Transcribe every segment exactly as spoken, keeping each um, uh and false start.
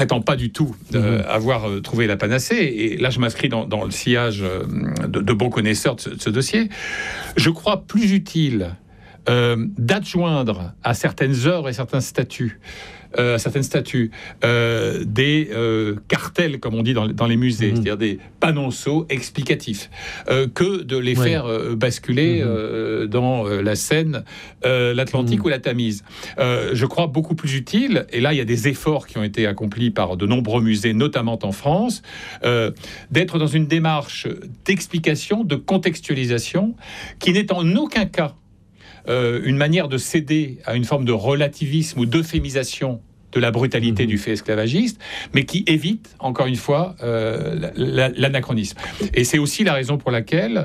prétend pas du tout euh, mmh. avoir euh, trouvé la panacée, et là je m'inscris dans, dans le sillage euh, de, de bons connaisseurs de ce, de ce dossier. Je crois plus utile euh, d'adjoindre à certaines œuvres et certains statuts Euh, certaines statues, euh, des euh, cartels, comme on dit dans, dans les musées, mmh. c'est-à-dire des panonceaux explicatifs, euh, que de les ouais. faire euh, basculer mmh. euh, dans euh, la Seine, euh, l'Atlantique mmh. ou la Tamise. Euh, je crois beaucoup plus utile, et là il y a des efforts qui ont été accomplis par de nombreux musées, notamment en France, euh, d'être dans une démarche d'explication, de contextualisation, qui n'est en aucun cas Euh, une manière de céder à une forme de relativisme ou d'euphémisation de la brutalité mmh. du fait esclavagiste, mais qui évite, encore une fois, euh, la, la, l'anachronisme. Et c'est aussi la raison pour laquelle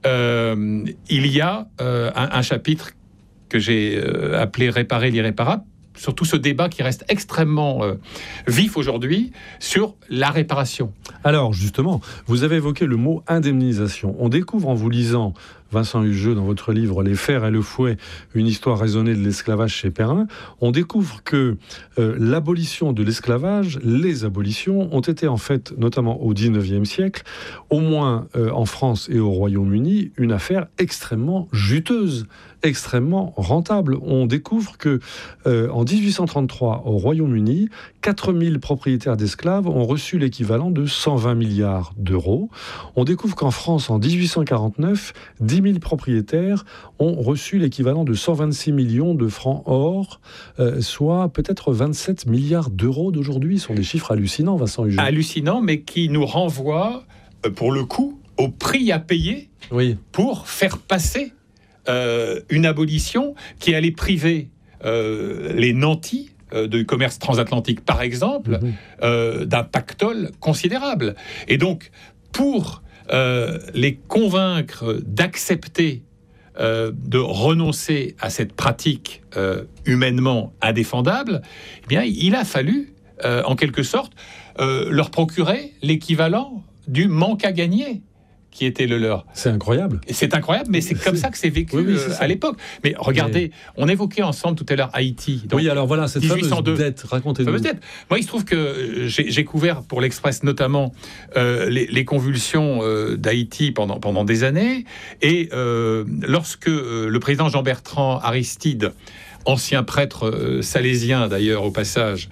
euh, il y a euh, un, un chapitre que j'ai euh, appelé « Réparer l'irréparable », surtout ce débat qui reste extrêmement euh, vif aujourd'hui sur la réparation. Alors, justement, vous avez évoqué le mot « indemnisation ». On découvre en vous lisant, Vincent Hugeux, dans votre livre « Les fers et le fouet, une histoire raisonnée de l'esclavage chez Perrin », on découvre que euh, l'abolition de l'esclavage, les abolitions, ont été en fait, notamment au dix-neuvième siècle, au moins euh, en France et au Royaume-Uni, une affaire extrêmement juteuse, extrêmement rentable. On découvre que euh, en dix-huit cent trente-trois, au Royaume-Uni, quatre mille propriétaires d'esclaves ont reçu l'équivalent de cent vingt milliards d'euros. On découvre qu'en France, en dix-huit cent quarante-neuf, dix mille propriétaires ont reçu l'équivalent de cent vingt-six millions de francs or, euh, soit peut-être vingt-sept milliards d'euros d'aujourd'hui. Ce sont des chiffres hallucinants, Vincent Hugeux. Hallucinants, mais qui nous renvoient, euh, pour le coup, au prix à payer oui. pour faire passer euh, une abolition qui allait priver euh, les nantis euh, du commerce transatlantique, par exemple, mmh. euh, d'un pactole considérable. Et donc, pour Euh, les convaincre d'accepter euh, de renoncer à cette pratique euh, humainement indéfendable, eh bien, il a fallu, euh, en quelque sorte, euh, leur procurer l'équivalent du manque à gagner qui était le leur. C'est incroyable. C'est incroyable, mais c'est comme c'est... ça que c'est vécu oui, oui, c'est euh, à l'époque. Mais regardez, mais... on évoquait ensemble tout à l'heure Haïti. Donc, oui, alors voilà, cette fameuse dette, racontez-nous. Fameuse dette. Moi, il se trouve que j'ai, j'ai couvert pour l'Express notamment euh, les, les convulsions euh, d'Haïti pendant, pendant des années. Et euh, lorsque euh, le président Jean-Bertrand Aristide, ancien prêtre euh, salésien d'ailleurs au passage,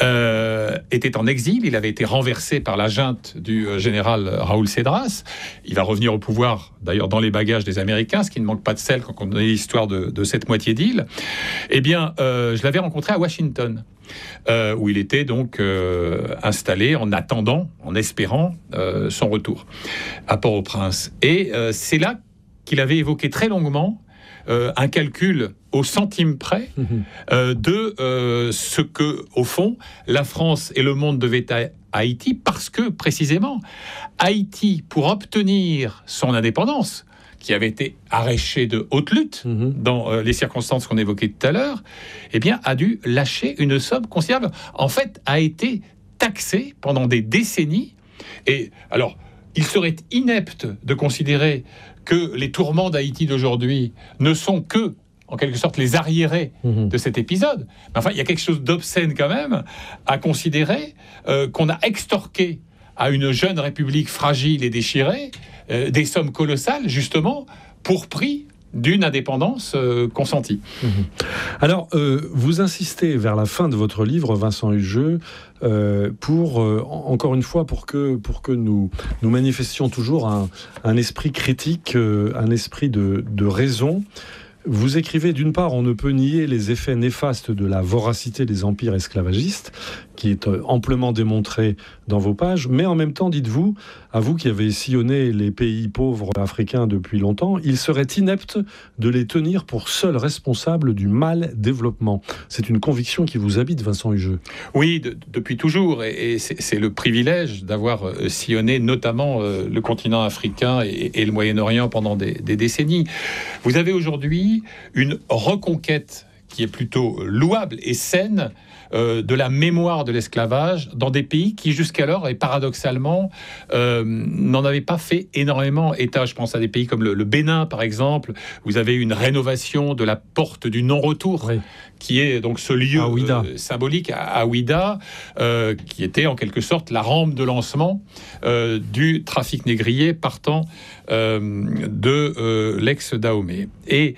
euh, était en exil. Il avait été renversé par la junte du euh, général Raoul Cedras. Il va revenir au pouvoir d'ailleurs dans les bagages des Américains, ce qui ne manque pas de sel quand on connaît l'histoire de, de cette moitié d'île. Eh bien, euh, je l'avais rencontré à Washington, euh, où il était donc euh, installé en attendant, en espérant euh, son retour à Port-au-Prince. Et euh, c'est là qu'il avait évoqué très longuement Euh, un calcul au centime près euh, de euh, ce que, au fond, la France et le monde devaient à Haïti, parce que, précisément, Haïti, pour obtenir son indépendance, qui avait été arrachée de haute lutte mmh. dans euh, les circonstances qu'on évoquait tout à l'heure, eh bien, a dû lâcher une somme considérable. En fait, a été taxé pendant des décennies. Et alors, il serait inepte de considérer que les tourments d'Haïti d'aujourd'hui ne sont que, en quelque sorte, les arriérés mmh. de cet épisode. Mais enfin, il y a quelque chose d'obscène quand même à considérer euh, qu'on a extorqué à une jeune république fragile et déchirée euh, des sommes colossales, justement, pour prix d'une indépendance euh, consentie. Mmh. Alors, euh, vous insistez vers la fin de votre livre, Vincent Hugeux, euh, pour, euh, encore une fois, pour que, pour que nous, nous manifestions toujours un, un esprit critique, euh, un esprit de, de raison. Vous écrivez, d'une part, on ne peut nier les effets néfastes de la voracité des empires esclavagistes, qui est amplement démontré dans vos pages, mais en même temps, dites-vous, à vous qui avez sillonné les pays pauvres africains depuis longtemps, il serait inepte de les tenir pour seuls responsables du mal développement. C'est une conviction qui vous habite, Vincent Hugeux. Oui, de, depuis toujours, et, et c'est, c'est le privilège d'avoir euh, sillonné notamment euh, le continent africain et, et le Moyen-Orient pendant des, des décennies. Vous avez aujourd'hui une reconquête qui est plutôt louable et saine euh, de la mémoire de l'esclavage dans des pays qui jusqu'alors, et paradoxalement, euh, n'en avaient pas fait énormément état. Je pense à des pays comme le, le Bénin, par exemple. Vous avez une rénovation de la porte du non-retour, oui. qui est donc ce lieu euh, symbolique à Ouidah, euh, qui était en quelque sorte la rampe de lancement euh, du trafic négrier partant euh, de euh, l'ex-Dahomey. Et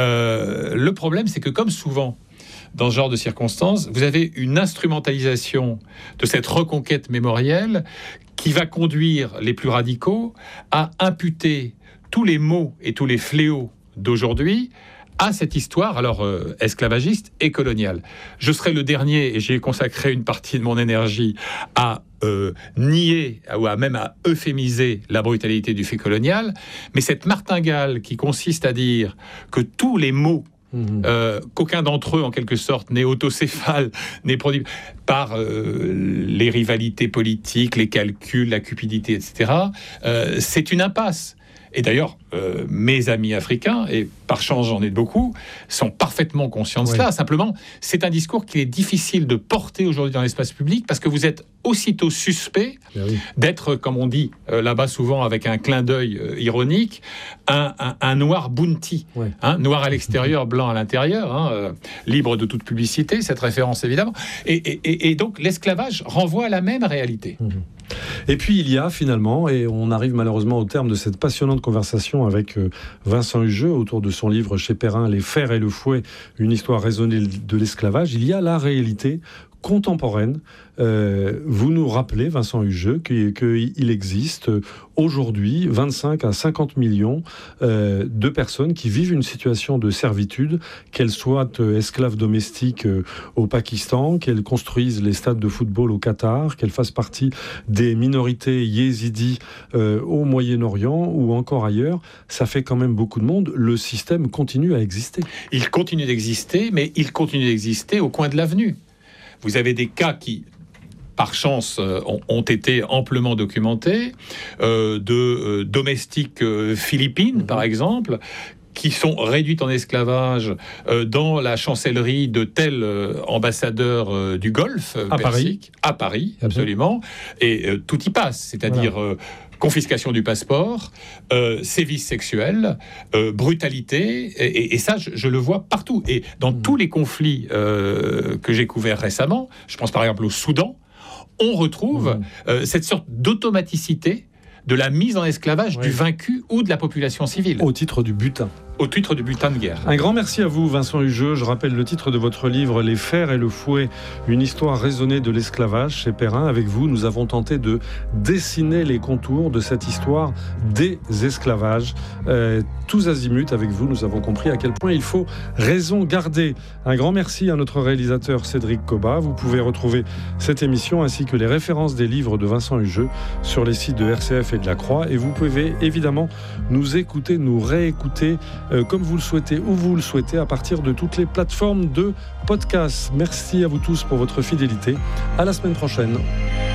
euh, le problème, c'est que comme souvent, dans ce genre de circonstances, vous avez une instrumentalisation de cette reconquête mémorielle qui va conduire les plus radicaux à imputer tous les maux et tous les fléaux d'aujourd'hui à cette histoire, alors euh, esclavagiste et coloniale. Je serai le dernier, et j'ai consacré une partie de mon énergie à euh, nier, ou à même à euphémiser la brutalité du fait colonial, mais cette martingale qui consiste à dire que tous les maux Mmh. Euh, qu'aucun d'entre eux, en quelque sorte, n'est autocéphale, n'est produit par euh, les rivalités politiques, les calculs, la cupidité, et cetera. Euh, c'est une impasse. Et d'ailleurs, euh, mes amis africains, et par chance j'en ai beaucoup, sont parfaitement conscients de oui. cela. Simplement, c'est un discours qu'il est difficile de porter aujourd'hui dans l'espace public parce que vous êtes aussitôt suspect oui. d'être, comme on dit euh, là-bas souvent avec un clin d'œil euh, ironique, un, un, un noir bounty. Oui. Hein, noir à l'extérieur, blanc à l'intérieur, hein, euh, libre de toute publicité, cette référence évidemment. Et, et, et donc l'esclavage renvoie à la même réalité. Mmh. Et puis il y a finalement, et on arrive malheureusement au terme de cette passionnante conversation avec Vincent Hugeux autour de son livre chez Perrin, Les fers et le fouet, une histoire raisonnée de l'esclavage, il y a la réalité contemporaine. Euh, vous nous rappelez, Vincent Hugeux, qu'il que existe aujourd'hui vingt-cinq à cinquante millions euh, de personnes qui vivent une situation de servitude, qu'elles soient euh, esclaves domestiques euh, au Pakistan, qu'elles construisent les stades de football au Qatar, qu'elles fassent partie des minorités yézidis euh, au Moyen-Orient ou encore ailleurs. Ça fait quand même beaucoup de monde. Le système continue à exister. Il continue d'exister, mais il continue d'exister au coin de l'avenue. Vous avez des cas qui, par chance, euh, ont, ont été amplement documentés, euh, de euh, domestiques euh, philippines, mmh. par exemple, qui sont réduites en esclavage euh, dans la chancellerie de tel euh, ambassadeur euh, du Golfe euh, à Persique, Paris. à Paris, absolument, mmh. et euh, tout y passe, c'est-à-dire... Voilà. Euh, confiscation du passeport, euh, sévices sexuels, euh, brutalité, et, et, et ça, je, je le vois partout. Et dans mmh. tous les conflits euh, que j'ai couverts récemment, je pense par exemple au Soudan, on retrouve mmh. euh, cette sorte d'automaticité de la mise en esclavage oui. du vaincu ou de la population civile. Au titre du butin. Au titre du butin de guerre. Un grand merci à vous, Vincent Hugeux. Je rappelle le titre de votre livre, Les fers et le fouet, une histoire raisonnée de l'esclavage chez Perrin. Avec vous, nous avons tenté de dessiner les contours de cette histoire des esclavages. Euh, tous azimuts, avec vous, nous avons compris à quel point il faut raison garder. Un grand merci à notre réalisateur Cédric Cobat. Vous pouvez retrouver cette émission ainsi que les références des livres de Vincent Hugeux sur les sites de R C F et de la Croix. Et vous pouvez évidemment nous écouter, nous réécouter euh, comme vous le souhaitez, où vous le souhaitez, à partir de toutes les plateformes de podcast. Merci à vous tous pour votre fidélité. À la semaine prochaine.